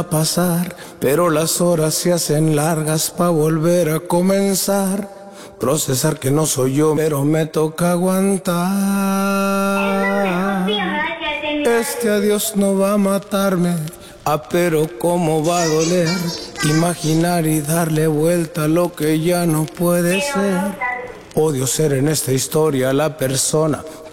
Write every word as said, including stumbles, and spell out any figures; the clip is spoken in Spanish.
pasar, pero las horas se hacen largas pa' volver a comenzar. Procesar que no soy yo, pero me toca aguantar. Este adiós no va a matarme, ah, pero cómo va a doler. Imaginar y darle vuelta a lo que ya no puede ser. Odio ser en esta historia la persona